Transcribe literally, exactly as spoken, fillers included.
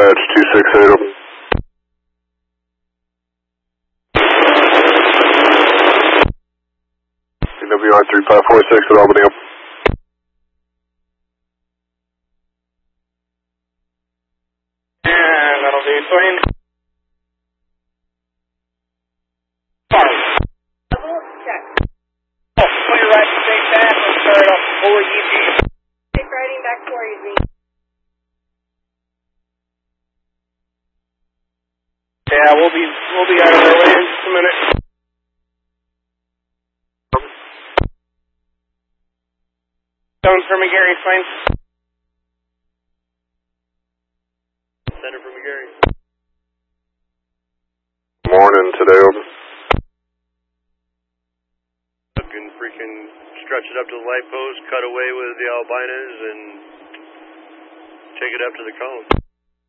Dispatch two six eight, open. C W I three five four six at Albany, open. And that'll be Swain. Sorry. Double check. Oh, clear right to take back and start off four E G. Take riding back four E Z. Yeah, we'll be we'll be out of their way in just a minute. Coming from McGarry, fine. Center for McGarry. Morning, today, open. Can freaking stretch it up to the light post, cut away with the albinas, and take it up to the cone.